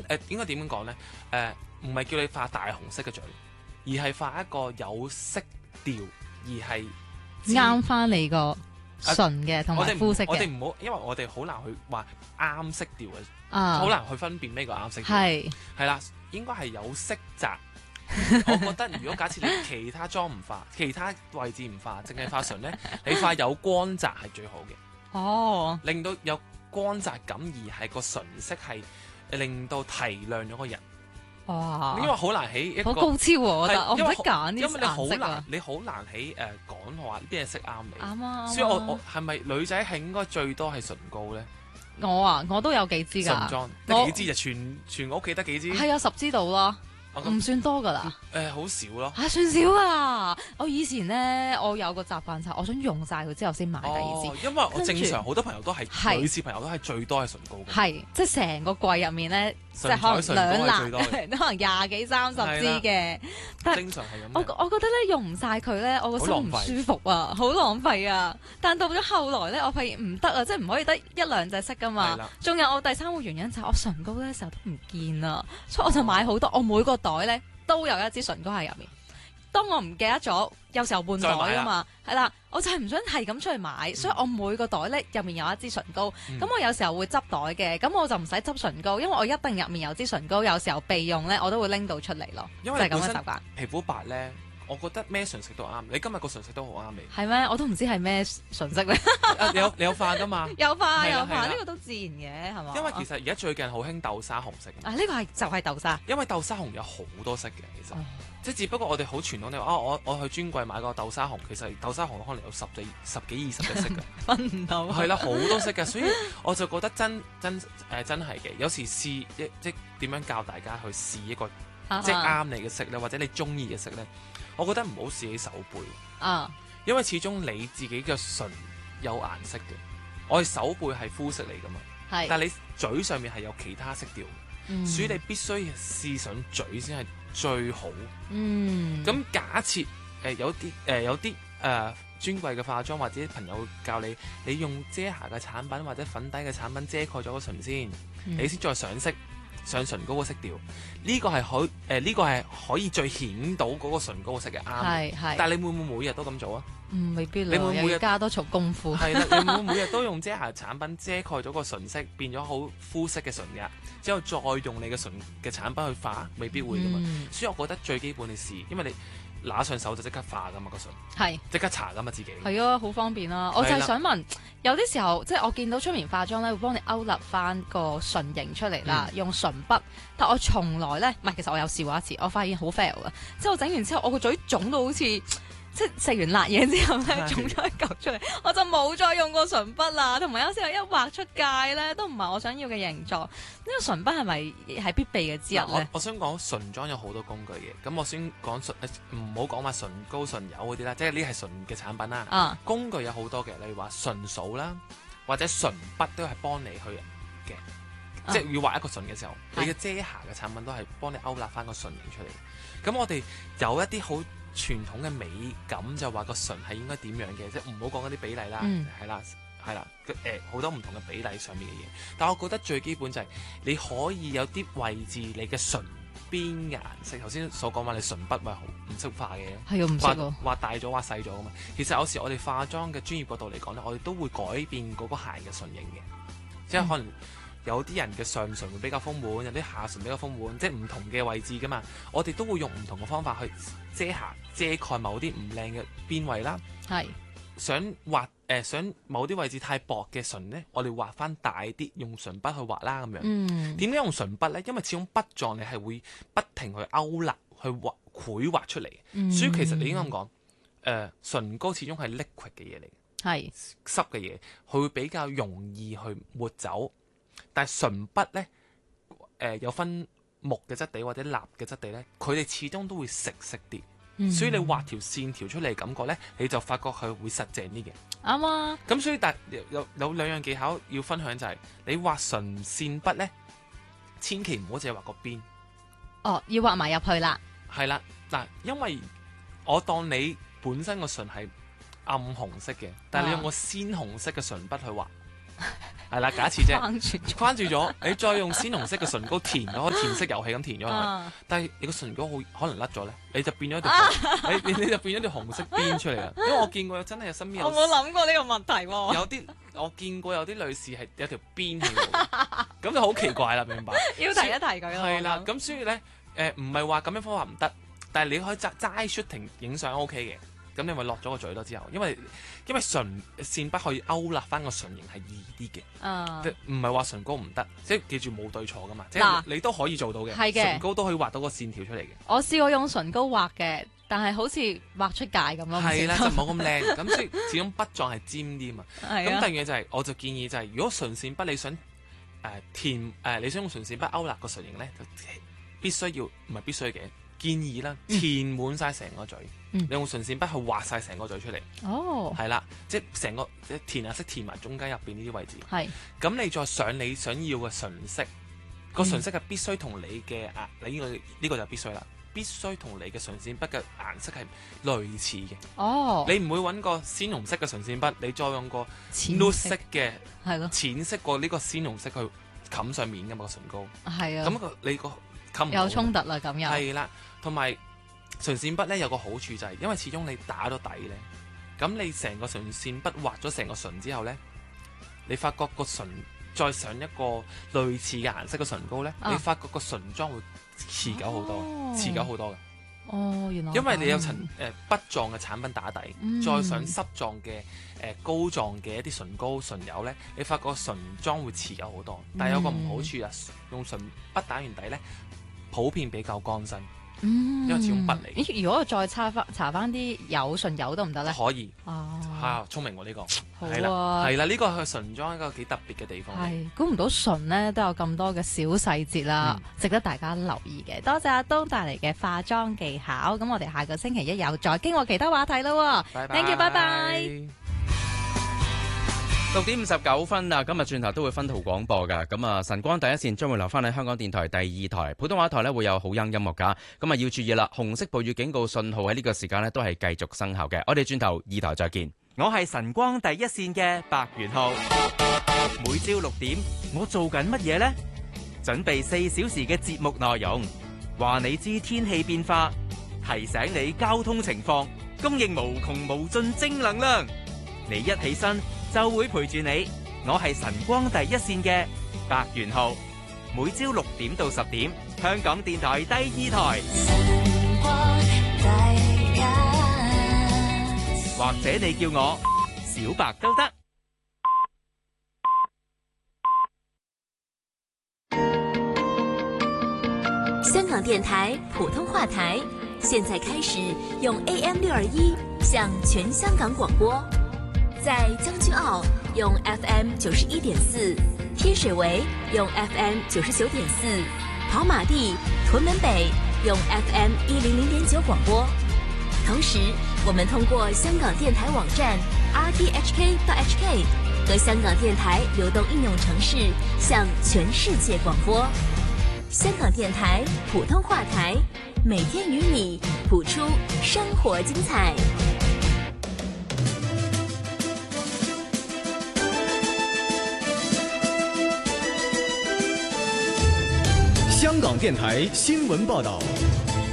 應該點樣講咧？唔係叫你化大紅色嘅嘴，而係化一個有色調，而係啱翻你個唇嘅同埋膚色嘅。 我哋唔好，因為我哋好難去話啱色調嘅， 啊， 好難去分辨咩個啱色調。係啦，應該係有色澤。我覺得如果假設你其他妝唔化，其他位置唔化，淨係化唇咧，你化有光澤係最好嘅。 哦， 令到有光澤感，而係個唇色係令到提亮咗個人。 哇！ 因為好難喺一個好高超喎，我覺得我唔因為識揀因為你好啲顏色啊難，。你好難喺講話邊隻色啱你。 啱啊！ 所以我係咪女仔係應該最多係唇膏咧？ 我都有幾支㗎。 唇妝得幾支就全屋企得幾支？ 係啊，10支到啦。唔算多㗎啦， 好少咯。 算少啊！我以前咧，我有個習慣就係我想用晒佢之後先買第二支。 因為我正常好多朋友都係女士朋友都係最多係唇膏嘅。 係，即係成個櫃入面咧，即係可能2籃，可能20幾30支嘅。但正常係咁。 我覺得咧用唔晒佢咧，我個心唔舒服啊，好浪費啊！但到咗後來咧，我發現唔得啊，即係唔可以得1、2隻色㗎嘛。仲有我第3個原因就係我唇膏咧成日都唔見啊，所以我就買好多，我每個袋咧都有一支唇膏喺入面。當我唔記得咗，有時候換袋㗎嘛，係啦，我就係唔想係咁出去買，所以我每個袋咧入面有一支唇膏。咁我有時候會執袋嘅，咁我就唔使執唇膏，因為我一定入面有支唇膏，有時候備用咧我都會拎到出嚟咯。 因為就係咁嘅習慣。 皮膚白咧，我覺得咩唇色都啱。你今日個唇色都好啱你。 係咩？我都唔知係咩唇色咧。 你有化㗎嘛？ 有化，呢個都自然嘅，係嘛？ 因為其實而家最近好興豆沙紅色。 呢個就係豆沙。 因為豆沙紅有好多色嘅，其實。即係只不過我哋好傳統，你話我去專櫃買個豆沙紅，其實豆沙紅可能有十幾20隻色嘅， 分唔到。 係啦，好多色嘅，所以我就覺得真係嘅。有時試即點樣教大家去試一個即係啱你嘅色咧，或者你中意嘅色咧，我覺得唔好試喺手背。因為始終你自己嘅唇有顏色嘅，我哋手背係膚色嚟㗎嘛，但係你嘴上面係有其他色調。所以你必須試上嘴先係最好。咁假設有啲專櫃嘅化妝或者朋友教你用遮瑕嘅產品或者粉底嘅產品遮蓋咗個唇先，你先再上色上唇膏個色調。呢個係可以最顯到嗰個唇膏色嘅啱。但係你會唔會每日都咁做啊？ 未必啦，你會每日加多重功夫。 係啦，你會每日都用遮瑕產品遮蓋咗個唇色，變咗好膚色嘅唇嘅，之後再用你嘅唇嘅產品去化，未必會噶嘛。所以我覺得最基本你試，因為你拿上手就即刻化噶嘛個唇，即刻搽噶嘛自己。 係啊，好方便啦。我就係想問，有啲時候即係我見到出面化妝咧，會幫你勾勒翻個唇形出嚟啦，用唇筆。但我從來咧，唔係，其實我有試過一次，我發現好 fail 嘅。即係我整完之後，我個嘴腫到好似〜即係食完辣嘢之後咧，腫咗一嚿出嚟，我就冇再用過唇筆啦。同埋有時候一畫出界咧，都唔係我想要嘅形狀。呢個唇筆係咪係必備嘅之一咧？ 我想講唇妝有好多工具嘅，咁我先講唔好講話唇膏、唇油嗰啲啦，即係呢係唇嘅產品啦。工具有好多嘅，例如話唇掃啦，或者唇筆都係幫你去嘅，即係要畫一個唇嘅時候，你嘅遮瑕嘅產品都係幫你勾勒翻個唇形出嚟。咁我哋有一啲好傳統嘅美感，就話個唇係應該點樣嘅，即係唔好講嗰啲比例啦，係啦，好多唔同嘅比例上面嘅嘢。但係我覺得最基本就係你可以有啲位置，你嘅唇邊嘅顏色，頭先所講話你唇筆咪唔識畫嘅， 係啊，唔識喎， 畫大咗畫細咗㗎嘛。其實有時我哋化妝嘅專業角度嚟講咧，我哋都會改變嗰個鞋嘅唇形嘅，即係可能。有啲人嘅上唇會比較豐滿，有啲下唇比較豐滿，即係唔同嘅位置噶嘛。我哋都會用唔同嘅方法去遮瑕、遮蓋某啲唔靚嘅邊位啦。想某啲位置太薄嘅唇呢，我哋畫翻大啲，用唇筆去畫啦咁樣。點解用唇筆呢？因為始終筆狀你係會不停去勾勒、去繪畫出嚟。所以其實你應該咁講，唇膏始終係 liquid 嘅嘢嚟，濕嘅嘢，佢會比較容易去抹走。但係唇筆咧，有分木嘅質地或者蠟嘅質地咧，佢哋始終都會食啲，所以你畫條線條出嚟感覺咧，你就發覺佢會實淨啲嘅。 啱啊！ 咁所以但有兩樣技巧要分享就係，你畫唇線筆咧，千祈唔好淨係畫個邊。 要畫埋入去啦。 係啦，嗱，因為我當你本身個唇係暗紅色嘅，但係你用個鮮紅色嘅唇筆去畫。 係啦，假設啫， 框住咗，你再用鮮紅色嘅唇膏填，可以填色遊戲咁填咗佢。但係你個唇膏可能甩咗咧，你就變咗條你就變咗條紅色邊出嚟啦。因為我見過真係有身邊有， 我冇諗過呢個問題喎。 有啲我見過有啲女士係有條邊喺度，咁就好奇怪啦，明白？ 要提一提佢咯。 係啦，咁所以咧唔係話咁樣方法唔得，但係你可以齋 shooting 影相 OK 嘅。咁你咪落咗個嘴咯之後，因為唇線筆可以勾勒翻個唇形係易啲嘅，唔係話唇膏唔得，即係記住冇對錯噶嘛，即係你都可以做到嘅，唇膏都可以畫到個線條出嚟嘅。 我試過用唇膏畫嘅，但係好似畫出界咁咯。 係啦，就冇咁靚，咁所以始終筆狀係尖啲嘛。咁第二樣嘢就係，我就建議就係，如果唇線筆你想你想用唇線筆勾勒個唇形咧，就必須要唔係必須嘅。建議啦，填滿晒成個嘴，你用唇線筆去畫晒成個嘴出嚟。 哦， 係啦，即係成個填顏色填埋中間入邊呢啲位置。 係， 咁你再上你想要嘅唇色，個唇色係必須同你嘅你呢個就必須啦，必須同你嘅唇線筆嘅顏色係類似嘅。 哦， 你唔會揾個鮮紅色嘅唇線筆，你再用個 nude 色嘅，係咯，淺色過呢個鮮紅色去冚上面㗎嘛個唇膏。係啊，咁你個有衝突啦，咁又係啦，同埋唇線筆咧有個好處就係，因為始終你打咗底咧，咁你成個唇線筆畫咗成個唇之後咧，你發覺個唇再上一個類似嘅顏色嘅唇膏咧，你發覺個唇妝會持久好多，持久好多嘅。哦，原來因為你有層筆狀嘅產品打底，再上濕狀嘅膏狀嘅一啲唇膏唇油咧，你發覺唇妝會持久好多。但係有個唔好處啊，用唇筆打完底咧，普遍比較乾身，因為始終筆嚟。咦？如果我再搽翻啲有唇油得唔得咧？可以。哦，聰明喎呢個。好啊。係啦，呢個係唇妝一個幾特別嘅地方。係，估唔到唇咧都有咁多嘅小細節啦，值得大家留意嘅。多謝阿東帶嚟嘅化妝技巧。咁我哋下個星期一有再經過其他話題啦。Thank you，拜拜。 6:59啊！今日轉頭都會分途廣播㗎。咁啊，晨光第一線將會留翻喺香港電台第2台，普通話台呢會有好音樂㗎。咁啊，要注意啦，紅色暴雨警告信號喺呢個時間呢都係繼續生效嘅。我哋轉頭2台再見。 我係晨光第一線嘅白元浩，每朝6點我做緊乜嘢呢？準備4小時嘅節目內容，話你知天氣變化，提醒你交通情況，供應無窮無盡正能量。你一起身就會陪住你，我係晨光第一線嘅白元浩，每朝6點到10點，香港電台第2台。或者你叫我小白都得。 香港電台普通話台，現在開始用 AM621 向全香港廣播。在將軍澳用 FM 91.4，天水圍用 FM 99.4，跑馬地、屯門北用 FM 100.9廣播。同時，我們通過香港電台網站 RTHK.HK 和香港電台流動應用程式向全世界廣播。香港電台普通話台，每天與你譜出生活精彩。 香港電台新聞報道。